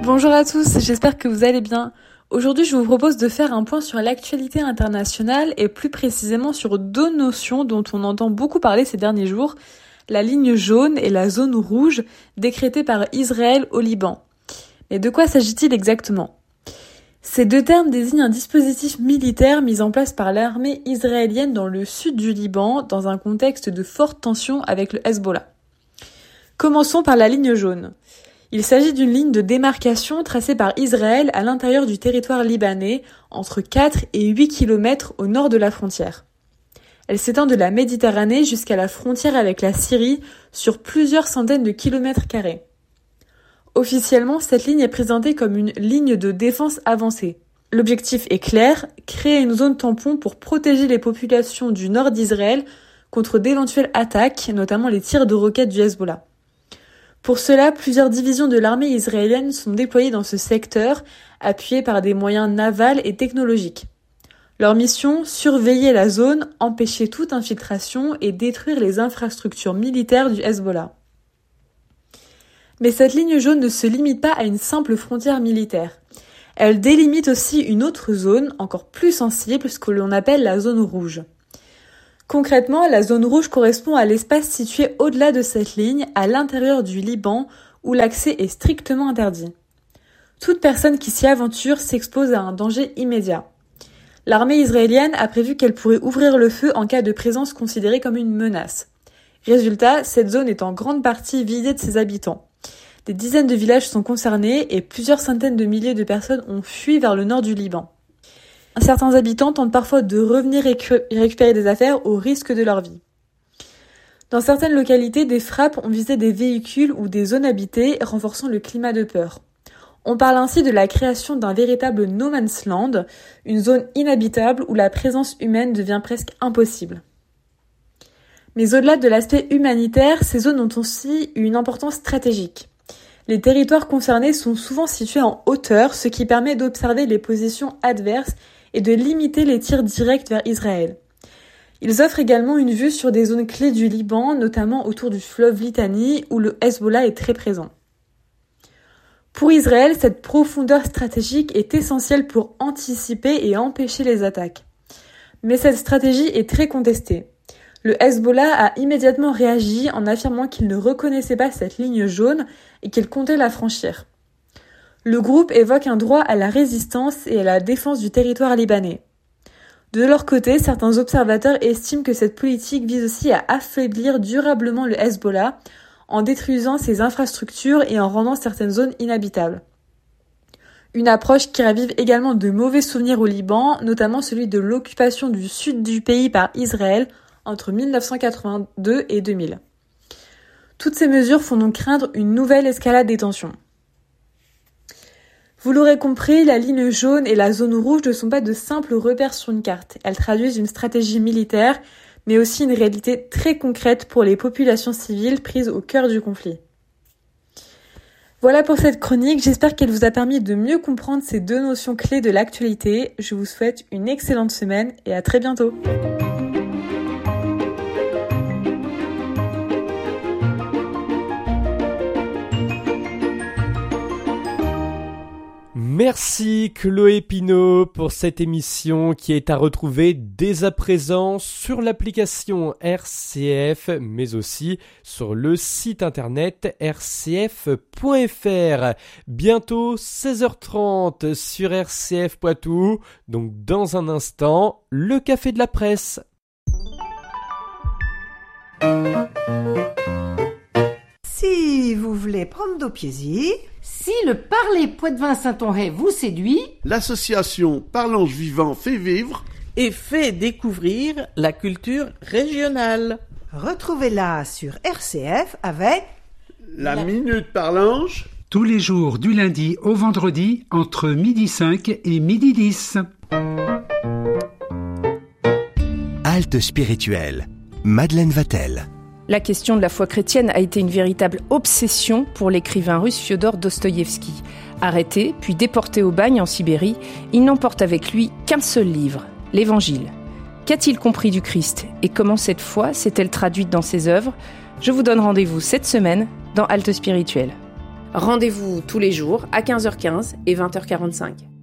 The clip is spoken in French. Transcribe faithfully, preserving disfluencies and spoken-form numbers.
Bonjour à tous, j'espère que vous allez bien. Aujourd'hui, je vous propose de faire un point sur l'actualité internationale et plus précisément sur deux notions dont on entend beaucoup parler ces derniers jours, la ligne jaune et la zone rouge décrétées par Israël au Liban. Mais de quoi s'agit-il exactement ? Ces deux termes désignent un dispositif militaire mis en place par l'armée israélienne dans le sud du Liban dans un contexte de forte tension avec le Hezbollah. Commençons par la ligne jaune. Il s'agit d'une ligne de démarcation tracée par Israël à l'intérieur du territoire libanais, entre quatre et huit kilomètres au nord de la frontière. Elle s'étend de la Méditerranée jusqu'à la frontière avec la Syrie sur plusieurs centaines de kilomètres carrés. Officiellement, cette ligne est présentée comme une ligne de défense avancée. L'objectif est clair, créer une zone tampon pour protéger les populations du nord d'Israël contre d'éventuelles attaques, notamment les tirs de roquettes du Hezbollah. Pour cela, plusieurs divisions de l'armée israélienne sont déployées dans ce secteur, appuyées par des moyens navals et technologiques. Leur mission, surveiller la zone, empêcher toute infiltration et détruire les infrastructures militaires du Hezbollah. Mais cette ligne jaune ne se limite pas à une simple frontière militaire. Elle délimite aussi une autre zone, encore plus sensible, ce que l'on appelle la zone rouge. Concrètement, la zone rouge correspond à l'espace situé au-delà de cette ligne, à l'intérieur du Liban, où l'accès est strictement interdit. Toute personne qui s'y aventure s'expose à un danger immédiat. L'armée israélienne a prévu qu'elle pourrait ouvrir le feu en cas de présence considérée comme une menace. Résultat, cette zone est en grande partie vidée de ses habitants. Des dizaines de villages sont concernés et plusieurs centaines de milliers de personnes ont fui vers le nord du Liban. Certains habitants tentent parfois de revenir récupérer des affaires au risque de leur vie. Dans certaines localités, des frappes ont visé des véhicules ou des zones habitées, renforçant le climat de peur. On parle ainsi de la création d'un véritable no man's land, une zone inhabitable où la présence humaine devient presque impossible. Mais au-delà de l'aspect humanitaire, ces zones ont aussi une importance stratégique. Les territoires concernés sont souvent situés en hauteur, ce qui permet d'observer les positions adverses et de limiter les tirs directs vers Israël. Ils offrent également une vue sur des zones clés du Liban, notamment autour du fleuve Litani, où le Hezbollah est très présent. Pour Israël, cette profondeur stratégique est essentielle pour anticiper et empêcher les attaques. Mais cette stratégie est très contestée. Le Hezbollah a immédiatement réagi en affirmant qu'il ne reconnaissait pas cette ligne jaune et qu'il comptait la franchir. Le groupe évoque un droit à la résistance et à la défense du territoire libanais. De leur côté, certains observateurs estiment que cette politique vise aussi à affaiblir durablement le Hezbollah en détruisant ses infrastructures et en rendant certaines zones inhabitables. Une approche qui ravive également de mauvais souvenirs au Liban, notamment celui de l'occupation du sud du pays par Israël entre dix-neuf cent quatre-vingt-deux et deux mille. Toutes ces mesures font donc craindre une nouvelle escalade des tensions. Vous l'aurez compris, la ligne jaune et la zone rouge ne sont pas de simples repères sur une carte. Elles traduisent une stratégie militaire, mais aussi une réalité très concrète pour les populations civiles prises au cœur du conflit. Voilà pour cette chronique, j'espère qu'elle vous a permis de mieux comprendre ces deux notions clés de l'actualité. Je vous souhaite une excellente semaine et à très bientôt. Merci Chloé Pinault pour cette émission qui est à retrouver dès à présent sur l'application R C F, mais aussi sur le site internet r c f point f r. Bientôt seize heures trente sur R C F Poitou, donc dans un instant, le café de la presse. Si vous voulez prendre de plaisir, si le parler Poitevin Saint-Honré vous séduit, l'association Parlange Vivant fait vivre et fait découvrir la culture régionale. Retrouvez-la sur R C F avec la, la... Minute Parlange. Tous les jours du lundi au vendredi entre midi cinq et midi dix. Halte spirituelle. Madeleine Vatel. La question de la foi chrétienne a été une véritable obsession pour l'écrivain russe Fiodor Dostoïevski. Arrêté, puis déporté au bagne en Sibérie, il n'emporte avec lui qu'un seul livre, l'Évangile. Qu'a-t-il compris du Christ et comment cette foi s'est-elle traduite dans ses œuvres ? Je vous donne rendez-vous cette semaine dans Halte spirituelle. Rendez-vous tous les jours à quinze heures quinze et vingt heures quarante-cinq.